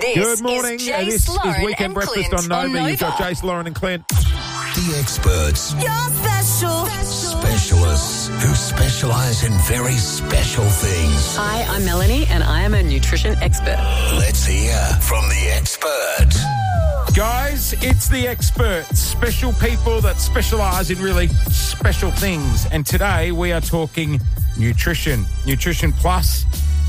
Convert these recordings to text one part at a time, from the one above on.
Good morning. Is Jace, this Lauren, is Weekend and Breakfast Clint on Nova. on You've got Nova. Jace, Lauren and Clint. The experts, You're special. specialists who specialise in very special things. Hi, I'm Melanie, and I am a nutrition expert. Let's hear from the experts. Guys, it's the experts, special people that specialise in really special things. And today we are talking nutrition. Nutrition Plus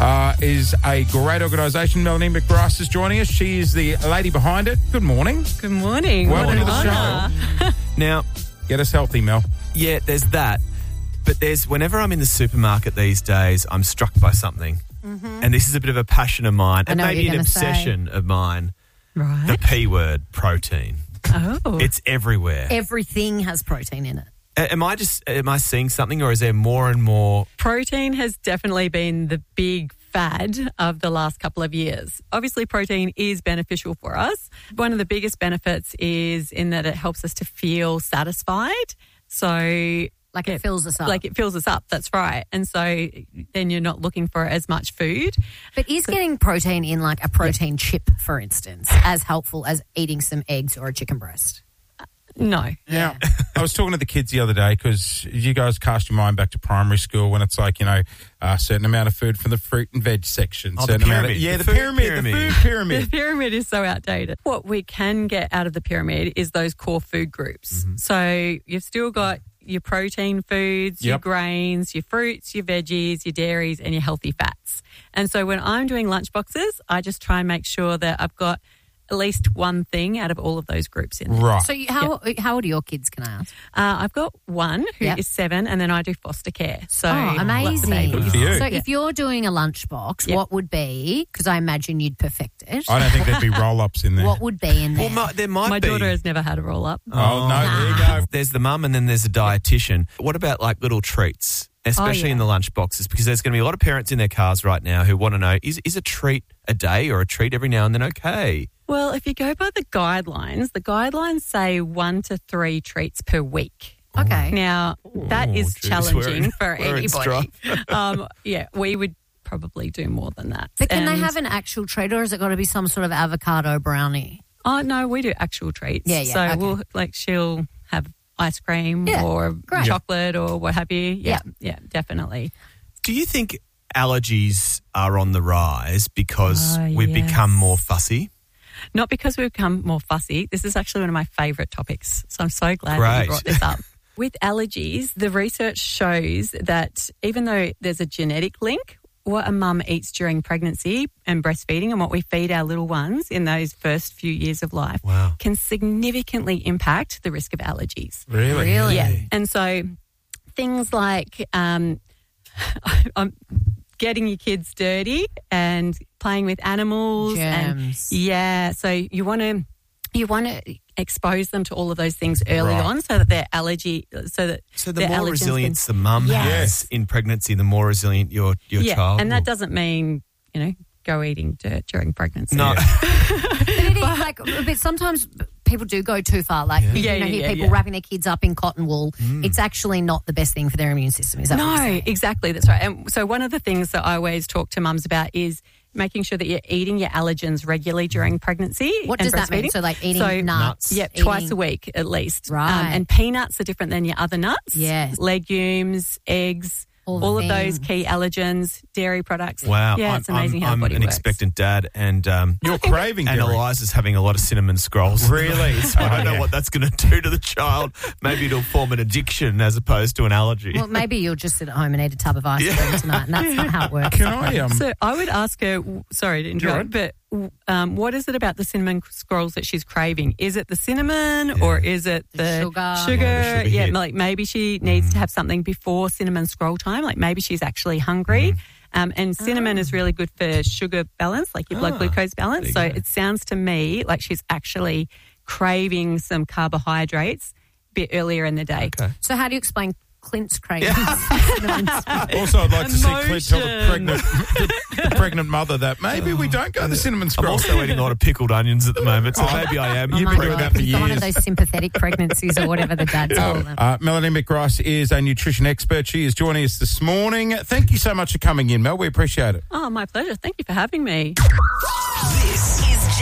is a great organisation. Melanie McBrice is joining us. She is the lady behind it. Good morning. Good morning. Welcome to What the an show. honour. Now, Get us healthy, Mel. yeah, there's that. But whenever I'm in the supermarket these days, I'm struck by something. Mm-hmm. And this is a bit of a passion of mine, and know what maybe you're an gonna say. obsession of mine. The Right. P word, protein. Oh. It's everywhere. Everything has protein in it. Am I seeing something, or is there more and more? Protein has definitely been the big fad of the last couple of years. Obviously, protein is beneficial for us. One of the biggest benefits is in that it helps us to feel satisfied. So... Like it fills us up. Like it fills us up, that's right. And so then you're not looking for as much food. But is getting protein in like a protein chip, for instance, as helpful as eating some eggs or a chicken breast? No. Now, I was talking to the kids the other day because you guys cast your mind back to primary school when it's like, a certain amount of food from the fruit and veg section. Oh, the certain amount pyramid. the The food pyramid. The food pyramid. The pyramid is so outdated. What we can get out of the pyramid is those core food groups. Mm-hmm. So you've still got your protein foods, your Yep. grains, your fruits, your veggies, your dairies, and your healthy fats. And so when I'm doing lunch boxes, I just try and make sure that I've got at least one thing out of all of those groups in there. Right. So how old are your kids, can I ask? I've got one who is Yep. 7, and then I do foster care. So Oh, lots of amazing. babies. Good for you. So if you're doing a lunchbox, Yep. what would be, because I imagine you'd perfect it, I don't think there'd be roll-ups in there. what would be in there? Well, there might My be. daughter has never had a roll-up. Oh, no, there you go. There's the mum, and then there's a dietitian. What about like little treats, especially yeah. in the lunch boxes? Because there's going to be a lot of parents in their cars right now who want to know, is a treat a day or a treat every now and then okay? Well, if you go by the guidelines say 1 to 3 treats per week. Okay. Now, that is geez, challenging for we're in anybody. We would probably do more than that. But can they And- have an actual treat, or has it got to be some sort of avocado brownie? Oh, no, we do actual treats. Yeah, So okay. she'll have ice cream Yeah, or great. chocolate or what have you. Yeah, definitely. Do you think allergies are on the rise because Oh, we've yes. become more fussy? Not because we've become more fussy. This is actually one of my favourite topics. So I'm so glad that Great. you brought this up. With allergies, the research shows that even though there's a genetic link, what a mum eats during pregnancy and breastfeeding and what we feed our little ones in those first few years of life Wow. can significantly impact the risk of allergies. Really? Yeah. And so things like getting your kids dirty and playing with animals. Germs. And so you want to expose them to all of those things early Right. on so that their So the their more allergens resilience the mum Yes. has in pregnancy, the more resilient your child. And that will- doesn't mean, go eating dirt during pregnancy. No. But it is like, but sometimes people do go too far. Like you Yeah, hear yeah, people yeah. wrapping their kids up in cotton wool. It's actually not the best thing for their immune system. Is that what you're No, saying? exactly. That's right. And so one of the things that I always talk to mums about is making sure that you're eating your allergens regularly during pregnancy. What and does that mean? breastfeeding. So like eating So- nuts. Yeah, eating- twice a week at least. Right. And peanuts are different than your other nuts. Yes. Legumes, eggs, All all the of those things. key allergens, dairy products. Wow. Yeah, it's amazing how I'm the body an works. expectant dad, and You're craving and dairy. Eliza's having a lot of cinnamon scrolls. Really? So I don't know Yeah. what that's going to do to the child. Maybe it'll form an addiction as opposed to an allergy. Well, maybe you'll just sit at home and eat a tub of ice cream tonight, and that's not how it works. Can I? So I would ask her, sorry to interrupt, You're but what is it about the cinnamon scrolls that she's craving? Is it the cinnamon or is it the sugar. sugar? Yeah, the sugar Yeah, hit. like maybe she needs to have something before cinnamon scroll time. Like maybe she's actually hungry. And cinnamon is really good for sugar balance, like your blood glucose balance. So there you go. it sounds to me like she's actually craving some carbohydrates a bit earlier in the day. Okay. So how do you explain Clint's cravings? Also, I'd like to see Clint tell the pregnant mother that maybe we don't go the cinnamon I'm scroll. also eating a lot of pickled onions at the moment, so maybe I am. Oh You've my been doing God, that for he's got one of years. those sympathetic pregnancies or whatever the dads call them. Melanie McBrice is a nutrition expert. She is joining us this morning. Thank you so much for coming in, Mel. We appreciate it. Oh, my pleasure. Thank you for having me. This is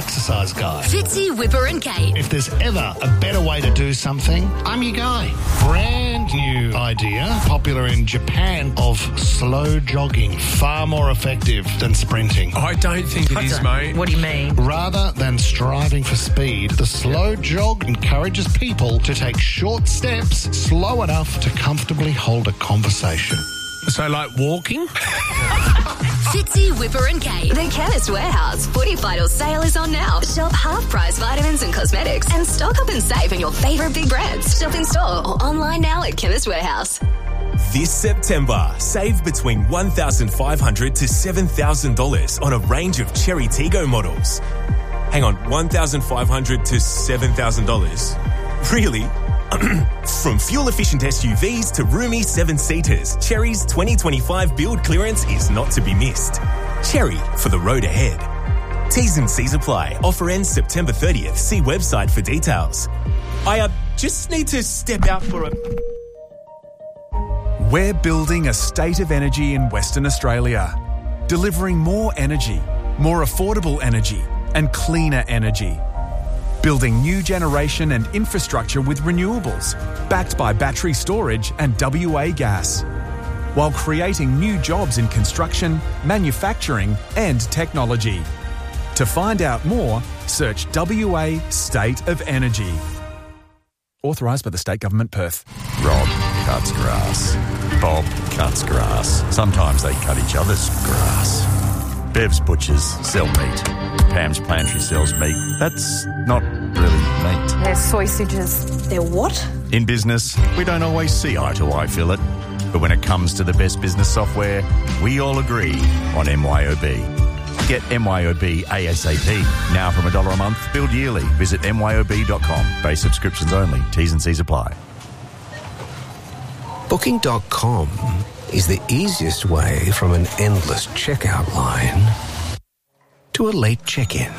exercise guy. Fitzy, Whipper and Kate. If there's ever a better way to do something, I'm your guy. Brand new idea, popular in Japan, of slow jogging. Far more effective than sprinting. I don't think it is, mate. What do you mean? Rather than striving for speed, the slow jog encourages people to take short steps, slow enough to comfortably hold a conversation. So, like walking? Fitzy, Whipper and Kate. The Chemist Warehouse Footy Vital sale is on now. Shop half-price vitamins and cosmetics and stock up and save on your favourite big brands. Shop in store or online now at Chemist Warehouse. This September, save between $1,500 to $7,000 on a range of Cherry Tiggo models. Hang on, $1,500 to $7,000? Really? From fuel-efficient SUVs to roomy 7-seaters, Cherry's 2025 build clearance is not to be missed. Cherry for the road ahead. T's and C's apply. Offer ends September 30th. See website for details. I just need to step out for a... We're building a state of energy in Western Australia, delivering more energy, more affordable energy, and cleaner energy. Building new generation and infrastructure with renewables, backed by battery storage and WA gas, while creating new jobs in construction, manufacturing and technology. To find out more, search WA State of Energy. Authorised by the State Government, Perth. Rob cuts grass. Bob cuts grass. Sometimes they cut each other's grass. Bev's butchers sell meat. Pam's Pantry sells meat. That's not really meat. They're sausages. They're what? In business, we don't always see eye to eye, Philip. But when it comes to the best business software, we all agree on MYOB. Get MYOB ASAP. Now from $1 a month, billed yearly. Visit myob.com. Base subscriptions only. T's and C's apply. Booking.com is the easiest way from an endless checkout line to a late check-in.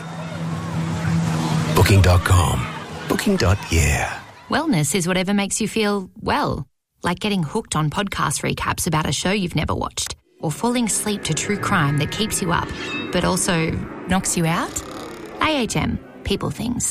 Booking.com. Booking.yeah. Wellness is whatever makes you feel well. Like getting hooked on podcast recaps about a show you've never watched. Or falling asleep to true crime that keeps you up, but also knocks you out. AHM. People things.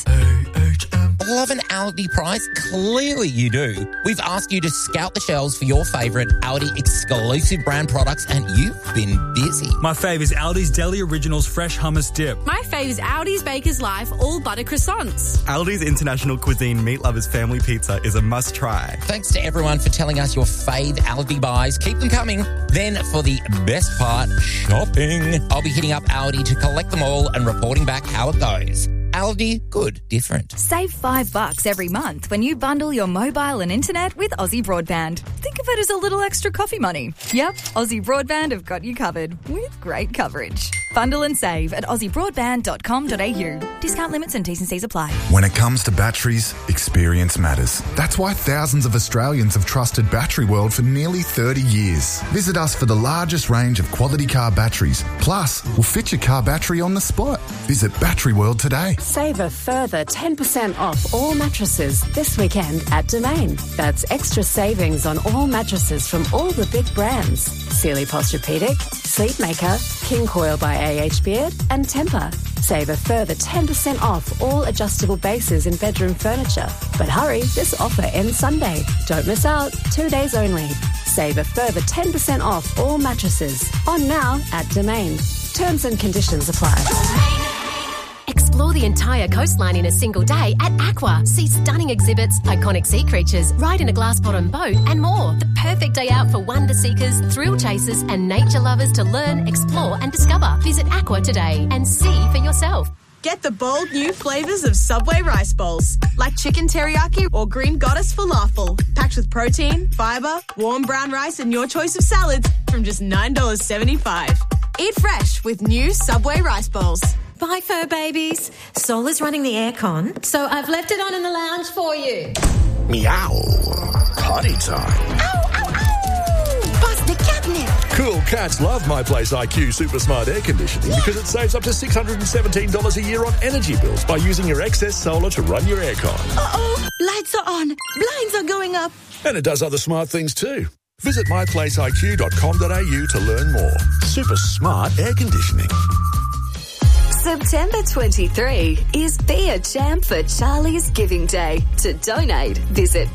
Love an Aldi price? Clearly you do. We've asked you to scout the shelves for your favourite Aldi exclusive brand products and you've been busy. My fave is Aldi's Deli Originals Fresh Hummus Dip. My fave is Aldi's Baker's Life All Butter Croissants. Aldi's International Cuisine Meat Lovers Family Pizza is a must-try. Thanks to everyone for telling us your fave Aldi buys. Keep them coming. Then for the best part, shopping. I'll be hitting up Aldi to collect them all and reporting back how it goes. Aldi, good, different. Save $5 every month when you bundle your mobile and internet with Aussie Broadband. Think of it as a little extra coffee money. Yep, Aussie Broadband have got you covered with great coverage. Bundle and save at aussiebroadband.com.au. Discount limits and T's and C's apply. When it comes to batteries, experience matters. That's why thousands of Australians have trusted Battery World for nearly 30 years. Visit us for the largest range of quality car batteries. Plus, we'll fit your car battery on the spot. Visit Battery World today. Save a further 10% off all mattresses this weekend at Domain. That's extra savings on all mattresses from all the big brands. Sealy Posturepedic, Sleepmaker, King Coil by AH Beard and Tempur. Save a further 10% off all adjustable bases in bedroom furniture. But hurry, this offer ends Sunday. Don't miss out. 2 days only. Save a further 10% off all mattresses. On now at Domain. Terms and conditions apply. Explore the entire coastline in a single day at Aqua. See stunning exhibits, iconic sea creatures, ride in a glass-bottom boat and more. The perfect day out for wonder seekers, thrill chasers and nature lovers to learn, explore and discover. Visit Aqua today and see for yourself. Get the bold new flavours of Subway rice bowls, like chicken teriyaki or green goddess falafel, packed with protein, fibre, warm brown rice and your choice of salads from just $9.75. Eat fresh with new Subway rice bowls. Bye, fur babies. Sol is running the aircon, so I've left it on in the lounge for you. Meow. Potty time. Ow, ow, ow! Pass the catnip. Cool cats love My Place IQ Super Smart Air Conditioning because it saves up to $617 a year on energy bills by using your excess solar to run your aircon. Uh-oh, lights are on, blinds are going up. And it does other smart things too. Visit myplaceiq.com.au to learn more. Super smart air conditioning. September 23 is Be a Champ for Charlie's Giving Day. To donate, visit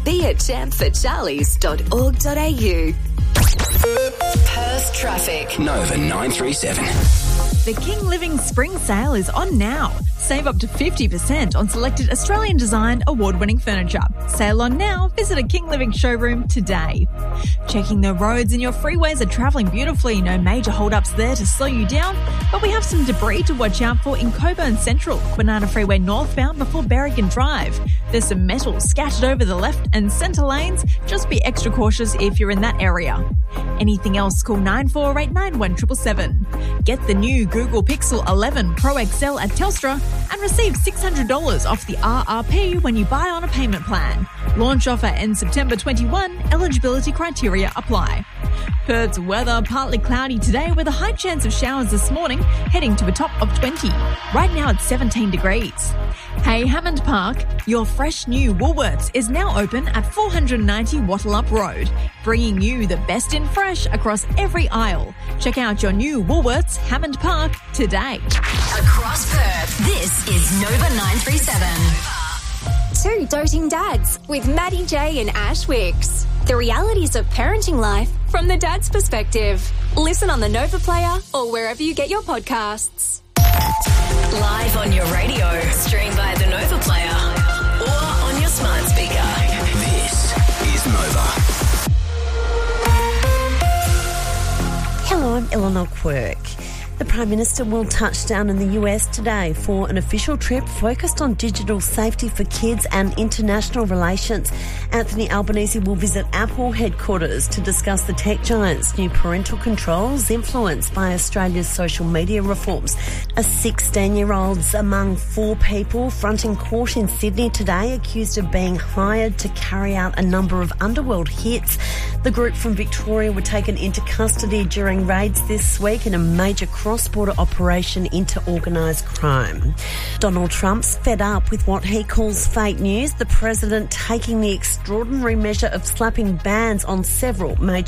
beachampforcharlies.org.au. Perth traffic. Nova 937. The King Living Spring Sale is on now. Save up to 50% on selected Australian design award-winning furniture. Sale on now. Visit a King Living showroom today. Checking the roads and your freeways are travelling beautifully. No major hold-ups there to slow you down, but we have some debris to watch out for in Cockburn Central, Banana Freeway northbound before Berrigan Drive. There's some metal scattered over the left and centre lanes. Just be extra cautious if you're in that area. Anything else, call 9489 1777. Get the new Google Pixel 11 Pro XL at Telstra and receive $600 off the RRP when you buy on a payment plan. Launch offer ends September 21. Eligibility criteria apply. Perth's weather, partly cloudy today with a high chance of showers this morning, heading to a top of 20. Right now it's 17 degrees. Hey Hammond Park, your fresh new Woolworths is now open at 490 Wattleup Road, bringing you the best in fresh across every aisle. Check out your new Woolworths Hammond Park today. Across Perth, this is Nova 937. Two doting dads with Maddie J and Ash Wicks. The realities of parenting life from the dad's perspective. Listen on the Nova Player or wherever you get your podcasts. Live on your radio, stream via the Nova Player or on your smart speaker. This is Nova. Hello, I'm Eleanor Quirk. The Prime Minister will touch down in the US today for an official trip focused on digital safety for kids and international relations. Anthony Albanese will visit Apple headquarters to discuss the tech giant's new parental controls influenced by Australia's social media reforms. A 16-year-old's among 4 people fronting court in Sydney today accused of being hired to carry out a number of underworld hits. The group from Victoria were taken into custody during raids this week in a major cross-border operation into organised crime. Donald Trump's fed up with what he calls fake news, the president taking the extraordinary measure of slapping bans on several major